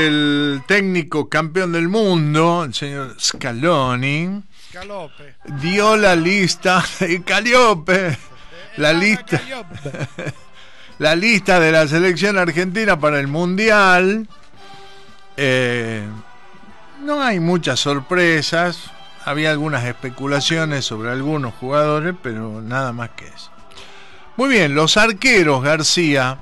El técnico campeón del mundo, el señor Scaloni, Calope. dio la lista de Caliope, la lista de la selección argentina para el Mundial. No hay muchas sorpresas, había algunas especulaciones sobre algunos jugadores, pero nada más que eso. Muy bien, los arqueros, García.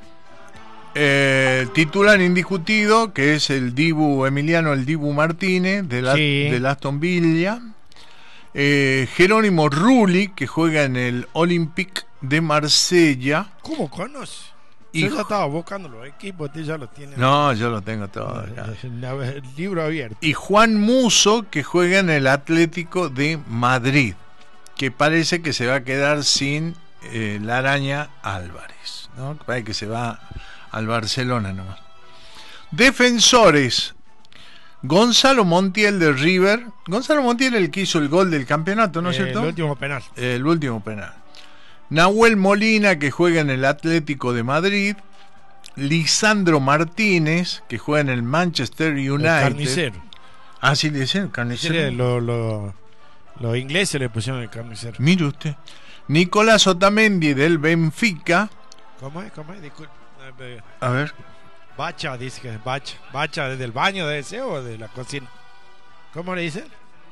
Titular indiscutido, que es el Dibu Emiliano, el Dibu Martínez del Aston Villa. Jerónimo Rulli, que juega en el Olympique de Marsella. ¿Cómo conoce? Yo ya estaba buscando los equipos, usted ya los tiene. No, yo los tengo todos. El libro abierto. Y Juan Musso, que juega en el Atlético de Madrid, que parece que se va a quedar sin la araña Álvarez, ¿no? Parece que se va al Barcelona nomás. Defensores: Gonzalo Montiel de River. Gonzalo Montiel, el que hizo el gol del campeonato, ¿no es cierto? El último penal. El último penal. Nahuel Molina, que juega en el Atlético de Madrid. Lisandro Martínez, que juega en el Manchester United. El carnicero. Ah, sí, le dicen carnicero. Los ingleses le pusieron el carnicero. Mire usted. Nicolás Otamendi del Benfica. ¿Cómo es? Disculpe. A ver. Bacha, dice que es Bacha. Bacha, ¿desde el baño debe ser o de la cocina? ¿Cómo le dicen?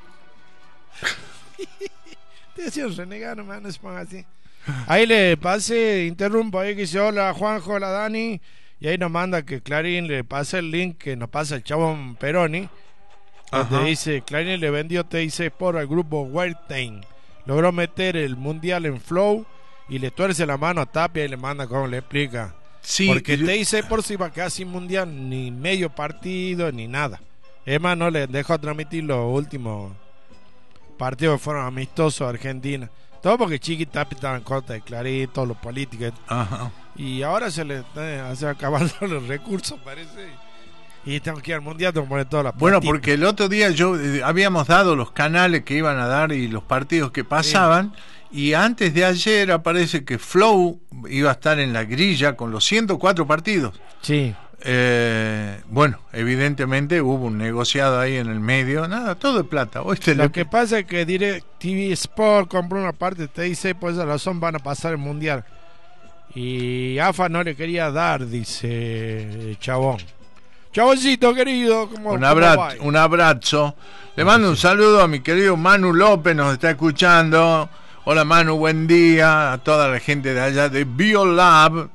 Te decía renegar, nomás, no se ponga así. Ahí le pase, interrumpo ahí que dice: hola Juanjo, hola Dani. Y ahí nos manda que Clarín le pase el link que nos pasa el chabón Peroni. Donde dice: Clarín le vendió TIC Sport al grupo Wertheim. Logró meter el mundial en flow y le tuerce la mano a Tapia y le manda cómo le explica. Sí, porque TIC por si va a quedar sin mundial, ni medio partido, ni nada. Es más, no le dejó transmitir los últimos partidos que fueron amistosos a Argentina. Todo porque Chiqui Tapia estaba en contra de Clarín, todos los políticos. Y ahora se le hace acabando los recursos, parece. Y tengo que ir al mundial, tengo que poner todas las Bueno, porque el otro día habíamos dado los canales que iban a dar y los partidos que pasaban. Sí. Y antes de ayer aparece que Flow iba a estar en la grilla con los 104 partidos. Sí. Bueno, evidentemente hubo un negociado ahí en el medio. Nada, todo de plata. Lo que pasa es que DirecTV Sport compró una parte, te dice, por esa razón van a pasar el mundial. Y AFA no le quería dar, dice Chabón. Chaboncito querido, un abrazo. Le mando un saludo a mi querido Manu López, nos está escuchando. Hola Manu, buen día a toda la gente de allá de BioLab.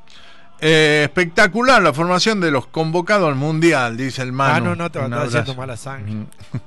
Espectacular la formación de los convocados al mundial, dice el Manu. No te va a estar haciendo mala sangre.